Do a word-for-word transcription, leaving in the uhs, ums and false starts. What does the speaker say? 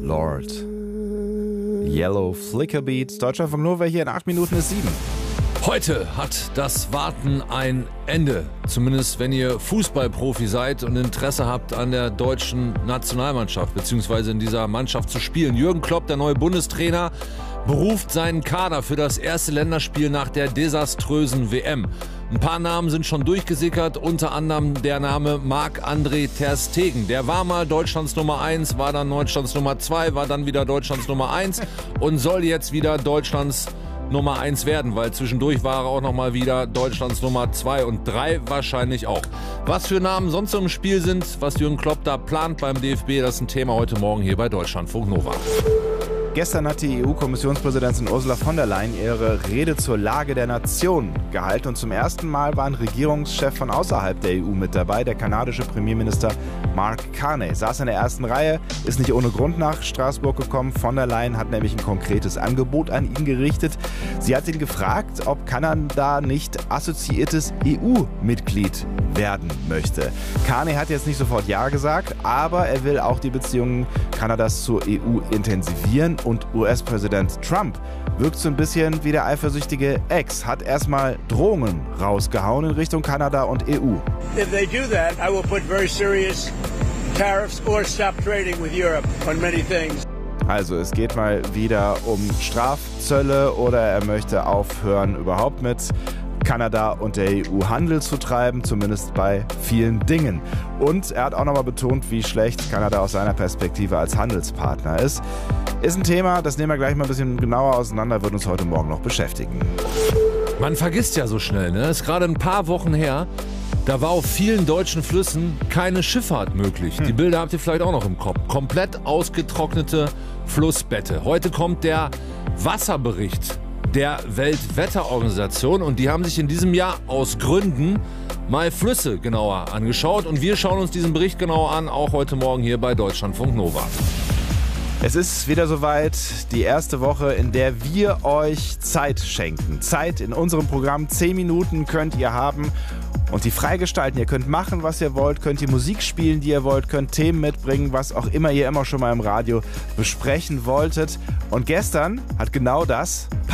Lord. Yellow Flicker Beat. Deutschlandfunk Nova hier in acht Minuten ist sieben. Heute hat das Warten ein Ende. Zumindest wenn ihr Fußballprofi seid und Interesse habt an der deutschen Nationalmannschaft, beziehungsweise in dieser Mannschaft zu spielen. Jürgen Klopp, der neue Bundestrainer, beruft seinen Kader für das erste Länderspiel nach der desaströsen W M. Ein paar Namen sind schon durchgesickert, unter anderem der Name Marc-André ter Stegen. Der war mal Deutschlands Nummer eins, war dann Deutschlands Nummer zwei, war dann wieder Deutschlands Nummer eins und soll jetzt wieder Deutschlands Nummer eins werden, weil zwischendurch war er auch nochmal wieder Deutschlands Nummer zwei und drei wahrscheinlich auch. Was für Namen sonst so im Spiel sind, was Jürgen Klopp da plant beim D F B, das ist ein Thema heute Morgen hier bei Deutschlandfunk Nova. Gestern hat die E U-Kommissionspräsidentin Ursula von der Leyen ihre Rede zur Lage der Nation gehalten. Und zum ersten Mal war ein Regierungschef von außerhalb der E U mit dabei, der kanadische Premierminister Mark Carney. Saß in der ersten Reihe, ist nicht ohne Grund nach Straßburg gekommen. Von der Leyen hat nämlich ein konkretes Angebot an ihn gerichtet. Sie hat ihn gefragt, ob Kanada nicht assoziiertes E U-Mitglied werden möchte. Carney hat jetzt nicht sofort Ja gesagt, aber er will auch die Beziehungen Kanadas zur E U intensivieren. Und U S-Präsident Trump wirkt so ein bisschen wie der eifersüchtige Ex, hat erstmal Drohungen rausgehauen in Richtung Kanada und E U. If they do that, I will put very serious tariffs or stop trading with Europe on many things. Also es geht mal wieder um Strafzölle oder er möchte aufhören, überhaupt mit Kanada und der E U Handel zu treiben, zumindest bei vielen Dingen. Und er hat auch nochmal betont, wie schlecht Kanada aus seiner Perspektive als Handelspartner ist. Ist ein Thema, das nehmen wir gleich mal ein bisschen genauer auseinander, wird uns heute Morgen noch beschäftigen. Man vergisst ja so schnell, ne? Ist gerade ein paar Wochen her, da war auf vielen deutschen Flüssen keine Schifffahrt möglich. Hm. Die Bilder habt ihr vielleicht auch noch im Kopf. Komplett ausgetrocknete Flussbette. Heute kommt der Wasserbericht der Weltwetterorganisation und die haben sich in diesem Jahr aus Gründen mal Flüsse genauer angeschaut und wir schauen uns diesen Bericht genauer an, auch heute Morgen hier bei Deutschlandfunk Nova. Es ist wieder soweit, die erste Woche, in der wir euch Zeit schenken. Zeit in unserem Programm, zehn Minuten könnt ihr haben und die freigestalten. Ihr könnt machen, was ihr wollt, könnt die Musik spielen, die ihr wollt, könnt Themen mitbringen, was auch immer ihr immer schon mal im Radio besprechen wolltet. Und gestern hat genau das